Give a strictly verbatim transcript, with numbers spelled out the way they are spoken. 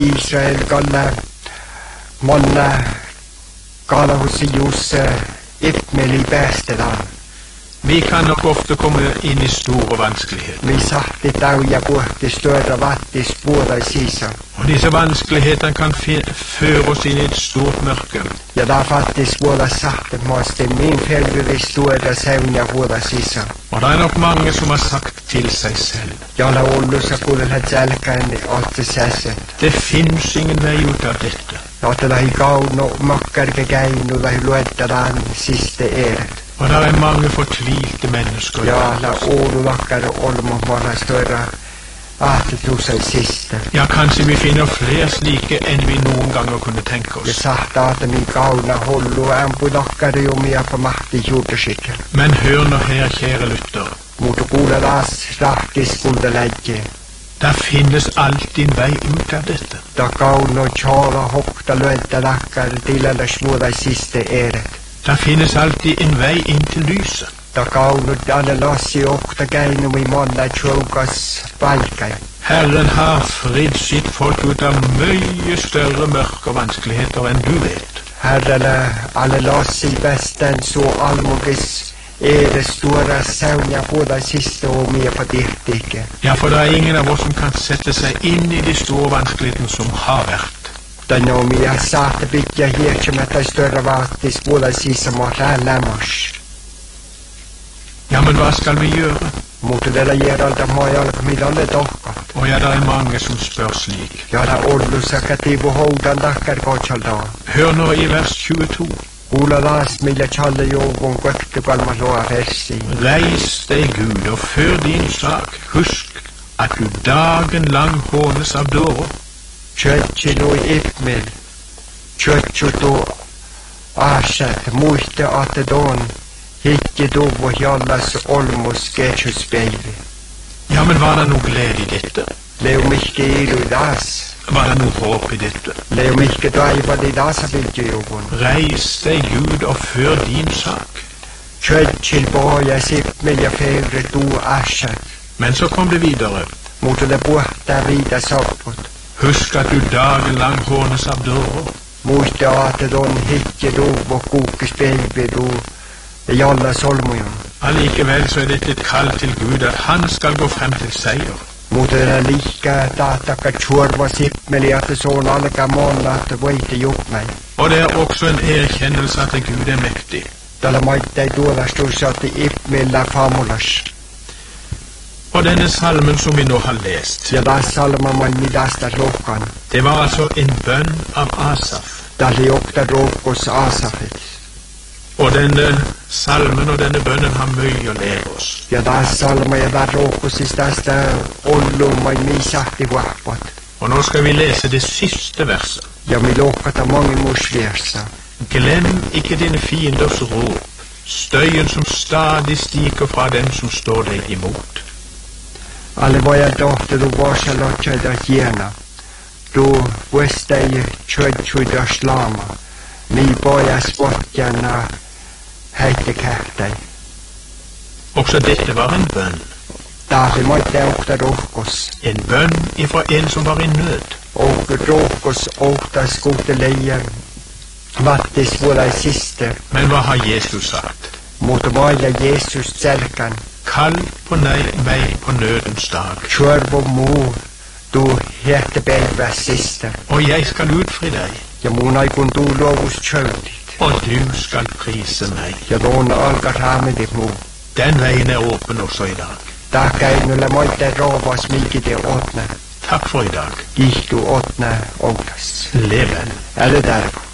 Israel galle monna galahusijus Ibmeli päästedaan. Vi kan nok ofte komme inn i store vanskeligheter. Vi sahti tauja puhti större vattis puolta sisä. Og disse vanskelighetene kan føre oss inn i et stort mørke. Ja da fattis puolta sahti måste min följeri större sävnja puolta sisä. Og det er nok mange som har sagt til seg selv. Ja la ollussa kuulla jälkeen otti säset. Det finnes ingen vei ut av dette. Ja te lähi kauno makkarke käinu lähi luettadaan siste eret. Og det er mange fortvilte mennesker. Ja, la olu lakkar olmo måla større atetusa i siste. Ja, kanskje vi finner flere slike enn vi noen ganger kunne tenke Ja oss. sahta at min kauna hollu ampu lakkar jo mia på mahti juutesikkel. Men hør nå her, kjære lytter. Mutta kuule las rahtis kulta lägge. Det finnes alltid en vei ut av dette. Da kauno tjala hokta lyötä lakkar tilalla smuda i siste eret. Det finnes alltid en vei inn til lyset. Da kauno alle lassi okta käinu i månda tjoukas palkai. Herren har fridd sitt folk ut av mye større mørke og vanskeligheter enn du vet. Herrele alle lassi besten så almogis ere stora sävnja puolta siste og mia på dirtike. Ja, for det er ingen av oss som kan sette seg inn i de store vanskelighetene som har vært. Tänne mia saatte pitkä hieksemättä större vaattis puolta sisä måla lämmös. Ja, men hva skal vi gjøre? Mutta tällä järalta moi alka mitä ole tohkat. Og ja, det er mange som spør slik. Ja da ollussa kativu houdan takkar kotsaltaan. Hør nå i vers tjueto. Kuula laas millä challe joukon kökty kalma loa versi. Reis deg, Gud, og før din sak. Husk at du dagen lang hånes av dårer. Tjötsi i Ibmel. Tjötsi tu asat muiste ate don. Hikke tuvo jallas olmus ketchuspeivi. Ja, men var det noe glede i dette? Leu mihke ilu das. Var det noe håp i dette? Leu mihke taivali dasa viljoukon. Reis deg, Gud, og før din sak. Tjötsi pohjas Ibmel ja fevre tu asat. Men så kom det videre. Mutta le puhtaa viida sopput. Husk at du dagen lang hånes av dårer. Muiste ate don hikke tuvo kukkespeivi tu. Ja jalla solmujon. Allikevel så er dette et kall til Gud at han skal gå frem til seier. Mutta tällä liikkaa tahtakka tjurva Ibmeli at soon alkaa månda at voite jupmei. Og det er også en erkjennelse at Gud er mektig. Tällä maittai tuolastus at Ibmellä famulas. Og denne salmen som vi nå har lest, Ja taas salmaman midasta lohkan. det var altså en bønn av Asaf. Tällä jokta rokkos Asafet. Og denne salmen og denne bønnen har mye å lære oss. Ja taas salma ja taas rokkosis tästä olluman miisahti vahvat. Og nå skal vi lese det siste verset. Ja mi lohkata mange musviersa. Glem ikke dine fienders råp, støyen som stadig stiger fra den som står deg imot. Alle voja tohte tu vosalotsaita hiena. Tu vuestai tjötsuida slama. Mi pojas potjana häitte kähtäi. Også dette var en bønn. Taali moitte okta rohkos. En bønn ifra en som var i nød. Okta rohkos okta skute leier. Vattis vuolai siste. Men hva har Jesus sagt? Mutta voja Jesus selkan. Kall på nei- meg på nødens dag, Tjurvo muu. Tu hiehte päivä siste. og jeg skal utfri deg, Ja muun aikun tuu luovus tjöydit. og du skal prise meg. Ja tuon alka raamidit muu. Den veien er åpen også i dag. Takainnulle moitte roovas mikite otna. Takk for i dag. Kihtu otna outas. Lev vel. Älä tarvo.